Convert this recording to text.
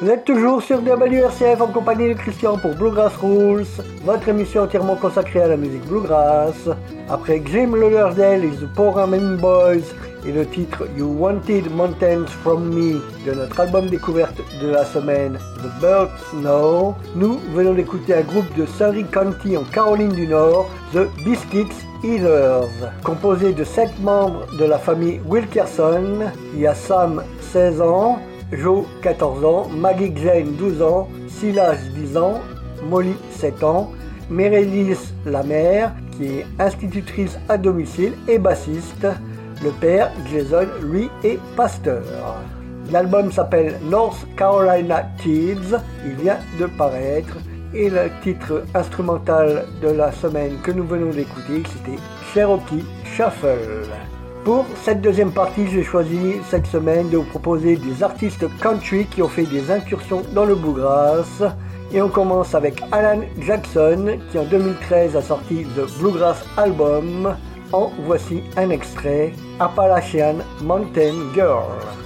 Vous êtes toujours sur WRCF en compagnie de Christian pour Bluegrass Rules, votre émission entièrement consacrée à la musique bluegrass. Après Jim Lauderdale et The Programming Boys et le titre You Wanted Mountains From Me de notre album découverte de la semaine The Birds Know, nous venons d'écouter un groupe de Surry County en Caroline du Nord, The Biscuits Eaters, composé de 7 membres de la famille Wilkerson. Il y a Sam, 16 ans, Joe, 14 ans, Maggie Jane, 12 ans, Silas, 10 ans, Molly, 7 ans, Meredith, la mère, qui est institutrice à domicile et bassiste. Le père, Jason, lui, est pasteur. L'album s'appelle North Carolina Kids, il vient de paraître, et le titre instrumental de la semaine que nous venons d'écouter, c'était Cherokee Shuffle. Pour cette deuxième partie, j'ai choisi cette semaine de vous proposer des artistes country qui ont fait des incursions dans le bluegrass. Et on commence avec Alan Jackson qui en 2013 a sorti The Bluegrass Album. En voici un extrait, Appalachian Mountain Girl.